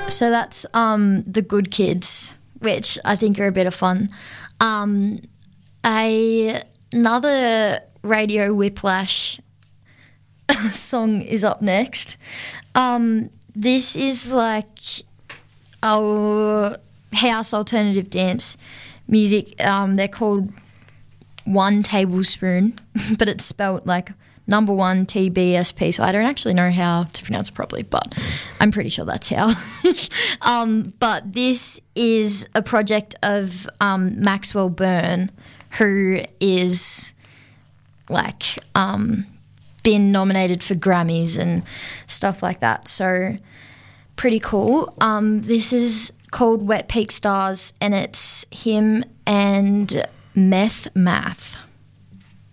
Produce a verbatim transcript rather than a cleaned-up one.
So that's um, The Good Kids, which I think are a bit of fun. Um, a, another Radio Whiplash song is up next. Um, this is like our house alternative dance music. Um, they're called One Tablespoon, but it's spelled like number one T B S P, so I don't actually know how to pronounce it properly, but I'm pretty sure that's how. um, but this is a project of um, Maxwell Byrne, who is like um, been nominated for Grammys and stuff like that, so pretty cool. Um, this is called Wet Peak Stars, and it's him and Meth Math.